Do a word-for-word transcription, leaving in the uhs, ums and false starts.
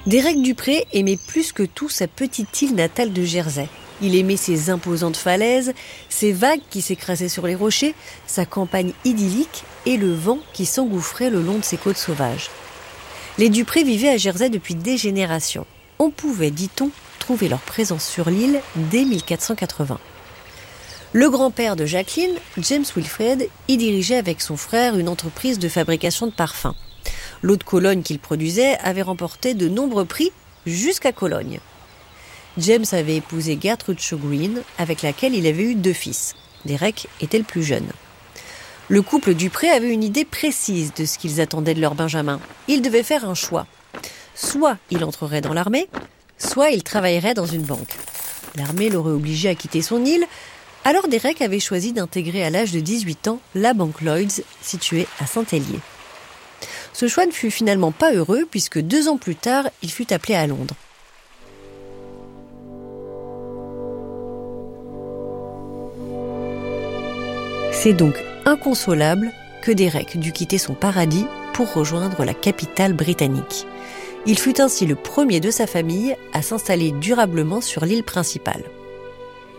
Derek Dupré aimait plus que tout sa petite île natale de Jersey. Il aimait ses imposantes falaises, ses vagues qui s'écrasaient sur les rochers, sa campagne idyllique et le vent qui s'engouffrait le long de ses côtes sauvages. Les Dupré vivaient à Jersey depuis des générations. On pouvait, dit-on, trouver leur présence sur l'île dès mille quatre cent quatre-vingts. Le grand-père de Jacqueline, James Wilfred, y dirigeait avec son frère une entreprise de fabrication de parfums. L'eau de Cologne qu'il produisait avait remporté de nombreux prix jusqu'à Cologne. James avait épousé Gertrude Shaw Green, avec laquelle il avait eu deux fils. Derek était le plus jeune. Le couple Dupré avait une idée précise de ce qu'ils attendaient de leur benjamin. Ils devaient faire un choix. Soit il entrerait dans l'armée, soit il travaillerait dans une banque. L'armée l'aurait obligé à quitter son île, alors Derek avait choisi d'intégrer à l'âge de dix-huit ans la banque Lloyds, située à Saint-Hélier. Ce choix ne fut finalement pas heureux puisque deux ans plus tard, il fut appelé à Londres. C'est donc inconsolable que Derek dut quitter son paradis pour rejoindre la capitale britannique. Il fut ainsi le premier de sa famille à s'installer durablement sur l'île principale.